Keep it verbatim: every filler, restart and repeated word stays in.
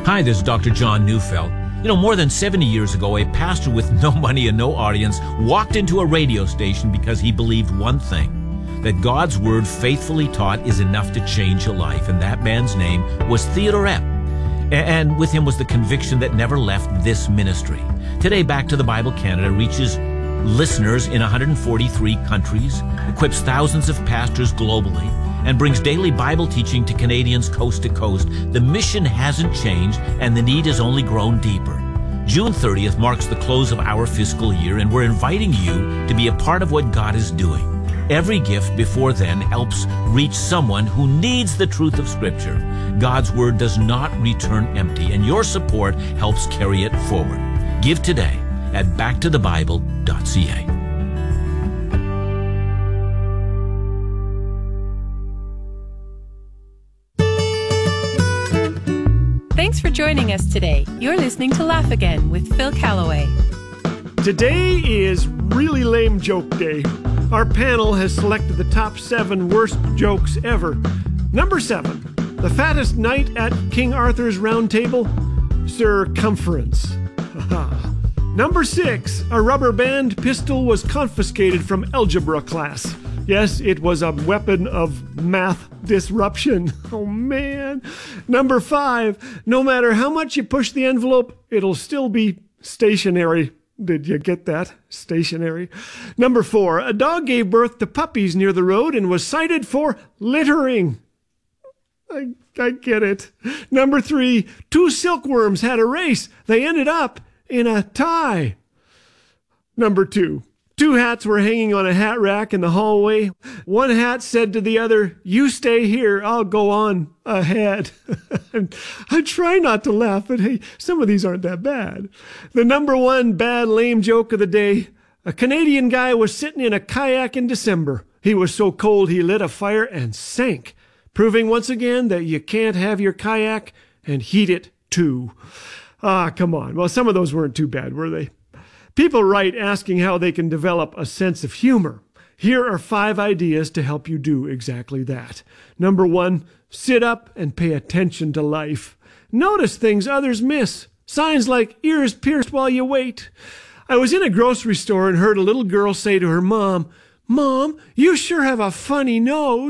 Hi, this is Doctor John Neufeld. You know, more than seventy years ago, a pastor with no money and no audience walked into a radio station because he believed one thing, that God's Word faithfully taught is enough to change a life, and that man's name was Theodore Epp. And with him was the conviction that never left this ministry. Today, Back to the Bible Canada reaches listeners in one hundred forty-three countries, equips thousands of pastors globally, and brings daily Bible teaching to Canadians coast to coast. The mission hasn't changed, and the need has only grown deeper. June thirtieth marks the close of our fiscal year, and we're inviting you to be a part of what God is doing. Every gift before then helps reach someone who needs the truth of Scripture. God's Word does not return empty, and your support helps carry it forward. Give today at back to the bible dot c a. Thanks for joining us today. You're listening to Laugh Again with Phil Callaway. Today is Really Lame Joke Day. Our panel has selected the top seven worst jokes ever. Number seven, the fattest knight at King Arthur's round table, circumference. Number six, a rubber band pistol was confiscated from algebra class. Yes, it was a weapon of math disruption. Oh, man. Number five, no matter how much you push the envelope, it'll still be stationary. Did you get that? Stationary. Number four, a dog gave birth to puppies near the road and was cited for littering. I, I get it. Number three, two silkworms had a race. They ended up in a tie. Number two, two hats were hanging on a hat rack in the hallway. One hat said to the other, "You stay here, I'll go on ahead." I try not to laugh, but hey, some of these aren't that bad. The number one bad lame joke of the day, a Canadian guy was sitting in a kayak in December. He was so cold he lit a fire and sank, proving once again that you can't have your kayak and heat it too. Ah, come on. Well, some of those weren't too bad, were they? People write asking how they can develop a sense of humor. Here are five ideas to help you do exactly that. Number one, sit up and pay attention to life. Notice things others miss. Signs like ears pierced while you wait. I was in a grocery store and heard a little girl say to her mom, "Mom, you sure have a funny nose."